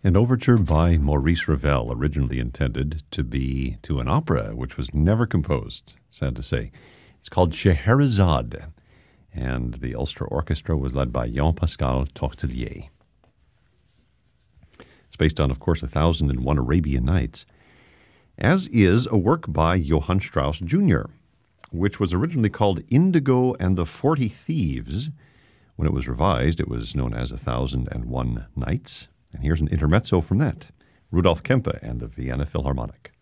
An overture by Maurice Ravel, originally intended to be to an opera, which was never composed, sad to say. It's called Scheherazade, and the Ulster Orchestra was led by Jean-Pascal Tortelier. It's based on, of course, 1001 Arabian Nights, as is a work by Johann Strauss Jr., which was originally called Indigo and the 40 Thieves. When it was revised, it was known as 1001 Nights. And here's an intermezzo from that, Rudolf Kempe and the Vienna Philharmonic.